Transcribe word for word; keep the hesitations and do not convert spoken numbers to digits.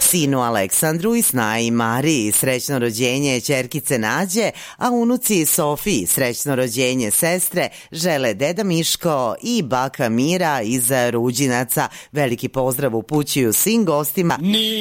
sinu Aleksandru i snaji Mariji srećno rođenje ćerkice Nađe, a unuci Sofiji srećno rođenje sestre žele deda Miško i baka Mira iz Ruđinaca. Veliki pozdrav upućuju svim gostima.